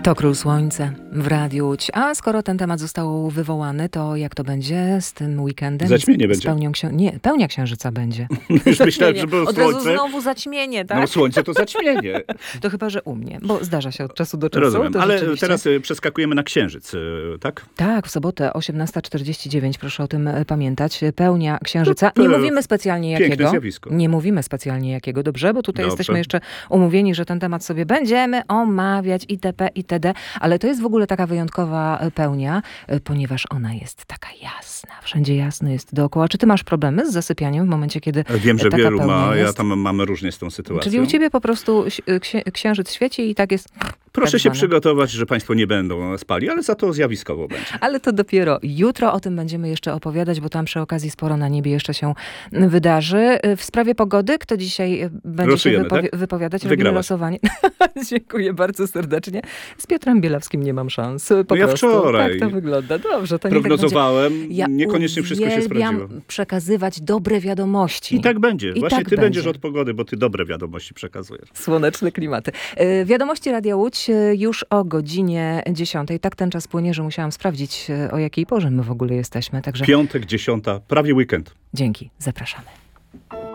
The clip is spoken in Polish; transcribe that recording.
To Król Słońca w Radiu Łódź. A skoro ten temat został wywołany, to jak to będzie z tym weekendem? Zaćmienie będzie. Nie, pełnia księżyca będzie. Już myślałem, że było Od słońce. razu znowu zaćmienie, tak? No słońce to zaćmienie. To chyba, że u mnie, bo zdarza się od czasu do czasu. Rozumiem, to ale rzeczywiście. teraz przeskakujemy na księżyc, tak? Tak, w sobotę 18:49, proszę o tym pamiętać. Pełnia księżyca. Nie mówimy specjalnie jakiego. Piękne zjawisko. Nie mówimy specjalnie jakiego, dobrze? Bo tutaj Dobrze. jesteśmy jeszcze umówieni, że ten temat sobie będziemy omawiać itp. itd. Ale to jest w ogóle taka wyjątkowa pełnia, ponieważ ona jest taka jasna. Wszędzie jasno jest dookoła. Czy ty masz problemy z zasypianiem w momencie, kiedy Wiem, że taka wielu pełnia ma, jest? ja tam mamy różnie z tą sytuacją. Czyli u ciebie po prostu księżyc świeci i tak jest. Proszę tak się zwane. przygotować, że państwo nie będą spali, ale za to zjawiskowo będzie. Ale to dopiero jutro o tym będziemy jeszcze opowiadać, bo tam przy okazji sporo na niebie jeszcze się wydarzy. W sprawie pogody, kto dzisiaj będzie Losujemy, się tak? wypowiadać? Robimy Wygrałaś. losowanie. Dziękuję bardzo serdecznie. Z Piotrem Bielawskim nie mam szans. Po Ja prostu. wczoraj Tak to wygląda. Dobrze, to nie prognozowałem, tak będzie. niekoniecznie wszystko się uwielbiam sprawdziło. przekazywać dobre wiadomości. I tak będzie. I Właśnie tak ty będziesz będzie. od pogody, bo ty dobre wiadomości przekazujesz. Słoneczne klimaty. Wiadomości Radia Łódź już o godzinie 10. Tak ten czas płynie, że musiałam sprawdzić, o jakiej porze my w ogóle jesteśmy. Także Piątek, 10, prawie weekend. dzięki, zapraszamy.